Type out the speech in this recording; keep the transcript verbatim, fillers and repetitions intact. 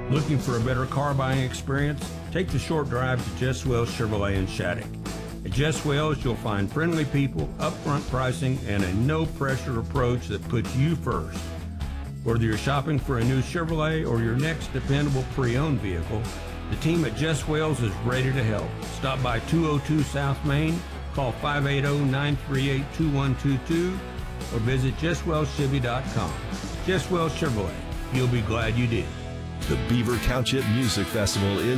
Looking for a better car buying experience? Take the short drive to Jess Wells Chevrolet in Shattuck. At Jess Wells, you'll find friendly people, upfront pricing, and a no-pressure approach that puts you first. Whether you're shopping for a new Chevrolet or your next dependable pre-owned vehicle, the team at Jess Wells is ready to help. Stop by two oh two South Main, call five eight zero, nine three eight, two one two two, or visit jess wells chevy dot com. Jess Wells Chevrolet. You'll be glad you did. The Beaver Township Music Festival is